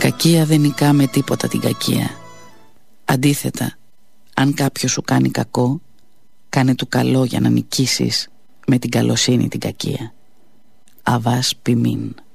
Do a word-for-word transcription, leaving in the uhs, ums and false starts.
κακία δεν νικά με τίποτα την κακία. Αντίθετα, αν κάποιος σου κάνει κακό, κάνε του καλό για να νικήσεις με την καλοσύνη την κακία. Αβάς Πιμίν.